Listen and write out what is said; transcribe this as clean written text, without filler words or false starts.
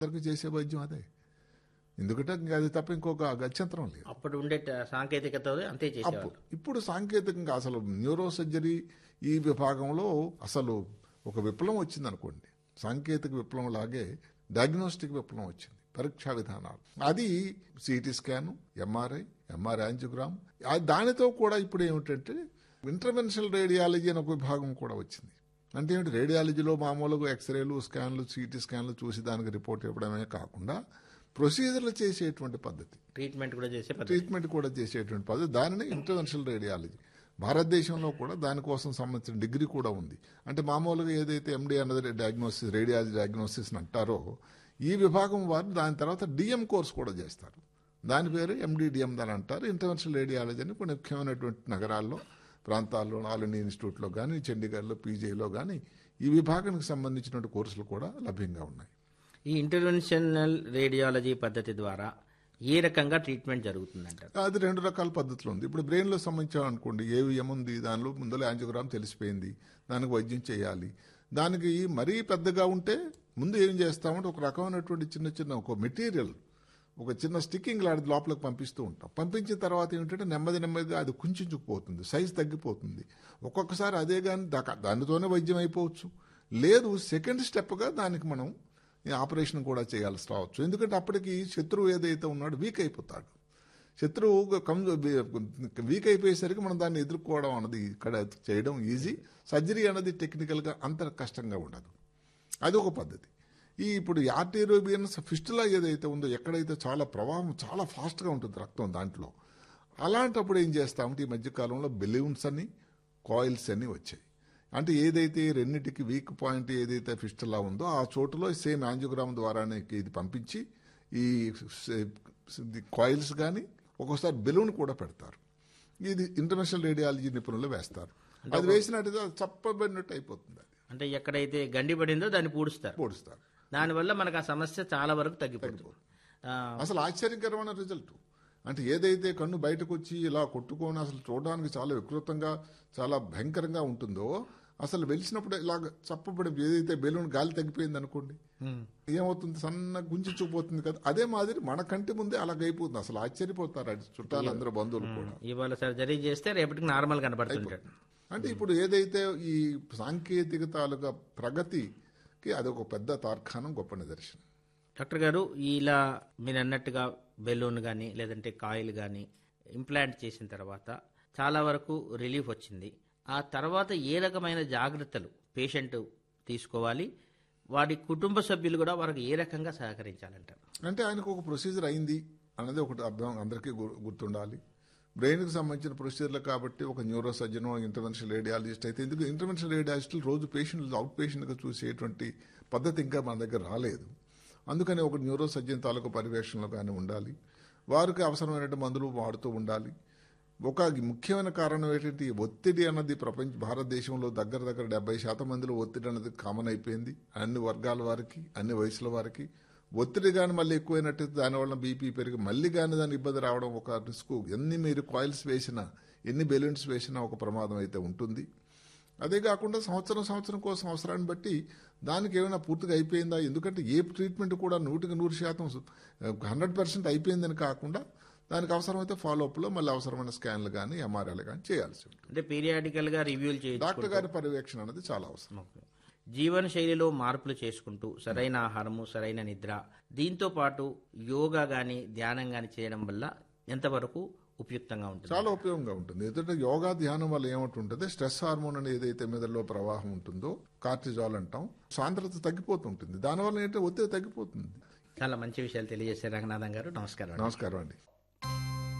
అందరికీ చేసే వైద్యం అదే. ఎందుకంటే ఇంకా అది తప్ప ఇంకొక గత్యంతరం లేదు. అప్పుడు ఉండే సాంకేతికత అంతే చేసేవారు. ఇప్పుడు సాంకేతికంగా అసలు న్యూరో సర్జరీ ఈ విభాగంలో అసలు ఒక విప్లవం వచ్చింది అనుకోండి. సాంకేతిక విప్లవం లాగే డయాగ్నోస్టిక్ విప్లవం వచ్చింది. పరీక్షా విధానాలు అది సిటీ స్కాన్, ఎంఆర్ఐ యాంజియోగ్రామ్, దానితో కూడా ఇప్పుడు ఏమిటంటే ఇంటర్వెన్షనల్ రేడియాలజీ అనే ఒక విభాగం కూడా వచ్చింది. అంటే ఏమిటి, రేడియాలజీలో మామూలుగా ఎక్స్రేలు, స్కాన్లు, సిటీ స్కాన్లు చూసి దానికి రిపోర్ట్ ఇవ్వడమే కాకుండా ప్రొసీజర్లు చేసేటువంటి పద్ధతి, ట్రీట్మెంట్ కూడా చేసేటువంటి పద్ధతి, దానిని ఇంటర్వెన్షనల్ రేడియాలజీ. భారతదేశంలో కూడా దానికోసం సంబంధించిన డిగ్రీ కూడా ఉంది. అంటే మామూలుగా ఏదైతే ఎండి అన్నది డయాగ్నోసిస్, రేడియాలజీ డయాగ్నోసిస్ అంటారో, ఈ విభాగం వారు దాని తర్వాత డిఎం కోర్స్ కూడా చేస్తారు. దాని పేరు ఎండిడిఎం అని అంటారు. ఇంటర్వెన్షనల్ రేడియాలజీ అని కొన్ని ముఖ్యమైనటువంటి నగరాల్లో, ప్రాంతాల్లో, ఆల్ ఇండియా ఇన్స్టిట్యూట్లో కానీ, చండీగఢ్లో, పీజీలో కానీ ఈ విభాగానికి సంబంధించినటువంటి కోర్సులు కూడా లభ్యంగా ఉన్నాయి. ఈ ఇంటర్వెన్షనల్ రేడియాలజీ పద్ధతి ద్వారా ఏ రకంగా ట్రీట్మెంట్ జరుగుతుందంటారు? అది 2 రకాల పద్ధతులు ఉంది. ఇప్పుడు బ్రెయిన్లో సంబంధించాం అనుకోండి, ఏవిఎం ఉంది, దానిలో ముందర యాంజియోగ్రామ్ తెలిసిపోయింది, దానికి వైద్యం చేయాలి. దానికి మరీ పెద్దగా ఉంటే ముందు ఏం చేస్తామంటే ఒక రకమైనటువంటి చిన్న ఒక మెటీరియల్, ఒక చిన్న స్టిక్కింగ్ లాంటి లోపలికి పంపిస్తూ ఉంటాం. పంపించిన తర్వాత ఏమిటంటే నెమ్మదిగా అది కుంచుకుపోతుంది, సైజ్ తగ్గిపోతుంది. ఒక్కొక్కసారి అదే కానీ దానితోనే వైద్యం అయిపోవచ్చు. లేదు, సెకండ్ స్టెప్గా దానికి మనం ఆపరేషన్ కూడా చేయాల్సి రావచ్చు. ఎందుకంటే అప్పటికి శత్రువు ఏదైతే ఉన్నాడో వీక్ అయిపోతాడు. శత్రువు వీక్ అయిపోయేసరికి మనం దాన్ని ఎదుర్కోవడం అన్నది ఇక్కడ చేయడం ఈజీ. సర్జరీ అన్నది టెక్నికల్గా అంత కష్టంగా ఉండదు. అది ఒక పద్ధతి. ఇప్పుడు ఆర్టెరియోవియన్స్ ఫిస్టులా ఏదైతే ఉందో, ఎక్కడైతే చాలా ప్రవాహం చాలా ఫాస్ట్గా ఉంటుంది రక్తం దాంట్లో, అలాంటప్పుడు ఏం చేస్తామంటే ఈ మధ్యకాలంలో బెలూన్స్ అని, కాయిల్స్ అని వచ్చాయి. అంటే ఏదైతే రెండింటికి వీక్ పాయింట్ ఏదైతే ఫిస్టులా ఉందో ఆ చోటులో సేమ్ యాంజియోగ్రామ్ ద్వారానే ఇది పంపించి ఈ కాయిల్స్ కానీ ఒక్కోసారి బెలూన్ కూడా పెడతారు. ఇది ఇంటర్నేషనల్ రేడియాలజీ నిపుణులు వేస్తారు. అది వేసినట్టుగా చప్పబడినట్టు అయిపోతుంది. అంటే ఎక్కడైతే గండి పడిందో దాన్ని పూడుస్తారు. దానివల్ల మనకు ఆ సమస్య చాలా వరకు తగ్గిపోతుంది. అసలు ఆశ్చర్యకరమైన రిజల్ట్. అంటే ఏదైతే కన్ను బయటకు వచ్చి ఇలా కొట్టుకొని అసలు చూడడానికి చాలా వికృతంగా, చాలా భయంకరంగా ఉంటుందో, అసలు వెలిసినప్పుడు ఇలాగ చప్పబడి ఏదైతే బెలూన్ గాలి తగ్గిపోయింది అనుకోండి, ఏమవుతుంది, సన్న గుంజించుకుపోతుంది కదా. అదే మాదిరి మన కంటి ముందే అలాగైపోతుంది. అసలు ఆశ్చర్యపోతారు చుట్టాలు, అందరూ బంధువులు కూడా. ఇవాళ సర్జరీ చేస్తే రేపటికి నార్మల్ కనబడుతుంటాడు. అంటే ఇప్పుడు ఏదైతే ఈ సాంకేతికతలుగా ప్రగతికి అదొక పెద్ద తార్కాణం, గొప్ప నిదర్శనం. డాక్టర్ గారు, ఇలా మీరు అన్నట్టుగా బెలూన్ కానీ లేదంటే కాయిల్ కానీ ఇంప్లాంట్ చేసిన తర్వాత చాలా వరకు రిలీఫ్ వచ్చింది. ఆ తర్వాత ఏ రకమైన జాగ్రత్తలు పేషెంట్ తీసుకోవాలి, వాడి కుటుంబ సభ్యులు కూడా వారికి ఏ రకంగా సహకరించాలంటారు? అంటే ఆయనకు ఒక ప్రొసీజర్ అయింది అన్నది ఒకటి అర్థం అందరికీ గుర్తుండాలి. బ్రెయిన్కి సంబంధించిన ప్రొసీజర్లు కాబట్టి ఒక న్యూరో సర్జన్, ఇంటర్వెన్షనల్ రేడియాలజిస్ట్ అయితే, ఎందుకు ఇంటర్వెన్షనల్ రేడియాలజిస్టులు రోజు పేషెంట్లు అవుట్ పేషెంట్గా చూసేటువంటి పద్ధతి ఇంకా మన దగ్గర రాలేదు. అందుకని ఒక న్యూరో సర్జన్ తాలూకు పర్యవేక్షణలో కానీ ఉండాలి. వారికి అవసరమైన మందులు వాడుతూ ఉండాలి. ఒక ముఖ్యమైన కారణం ఏంటంటే ఈ ఒత్తిడి అన్నది భారతదేశంలో దగ్గర 70% మందిలో ఒత్తిడి అన్నది కామన్ అయిపోయింది. అన్ని వర్గాల వారికి, అన్ని వయసుల వారికి ఒత్తిడి కానీ మళ్ళీ ఎక్కువైనట్టు దానివల్ల బీపీ పెరిగి మళ్ళీ కానీ దాని ఇబ్బంది రావడం ఒక రిస్క్. ఎన్ని మీరు కాయిల్స్ వేసినా, ఎన్ని బెలూన్స్ వేసినా ఒక ప్రమాదం అయితే ఉంటుంది. అదే కాకుండా సంవత్సరం కోసం అవసరాన్ని బట్టి దానికి ఏమైనా పూర్తిగా అయిపోయిందా, ఎందుకంటే ఏ ట్రీట్మెంట్ కూడా 100% 100% అయిపోయిందని కాకుండా దానికి అవసరమైతే ఫాలోఅప్లో మళ్ళీ అవసరమైన స్కాన్లు కానీ, ఎంఆర్ఐలు కానీ చేయాల్సి ఉంటుంది. అంటే పీరియాడికల్గా రివ్యూలు చేయాలి. డాక్టర్ గారి పర్యవేక్షణ అనేది చాలా అవసరం. జీవన శైలిలో మార్పులు చేసుకుంటూ సరైన ఆహారము, సరైన నిద్ర, దీంతో పాటు యోగా కానీ ధ్యానం కానీ చేయడం వల్ల ఎంతవరకు ఉపయుక్తంగా ఉంటుంది? చాలా ఉపయోగంగా ఉంటుంది. ఎందుకంటే యోగా ధ్యానం వల్ల ఏమంటుంటుంది, స్ట్రెస్ హార్మోన్ అనేది ఏదైతే మెదడులో ప్రవాహం ఉంటుందో, కార్టిజాల్ అంటాం, సాంద్రత తగ్గిపోతుంటుంది. దానివల్ల ఏంటంటే ఒత్తిడి తగ్గిపోతుంది. చాలా మంచి విషయాలు తెలియజేశారు రంగనాథన్ గారు. నమస్కారం. నమస్కారం అండి.